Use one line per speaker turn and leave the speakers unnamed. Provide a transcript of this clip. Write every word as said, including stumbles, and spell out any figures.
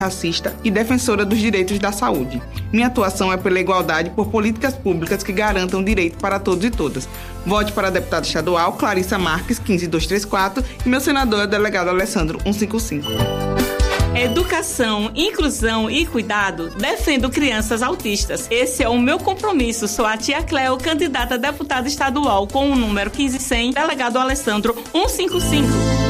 racista e defensora dos direitos da saúde. Minha atuação é pela igualdade por políticas públicas que garantam direito para todos e todas. Vote para a deputada estadual Clarissa Marques, quinze mil duzentos e trinta e quatro, e meu senador é o delegado Alessandro, cento e cinquenta e cinco.
Educação, inclusão e cuidado, defendo crianças autistas. Esse é o meu compromisso. Sou a tia Cleo, candidata a deputada estadual com o número quinze mil cem, delegado Alessandro, cento e cinquenta e cinco.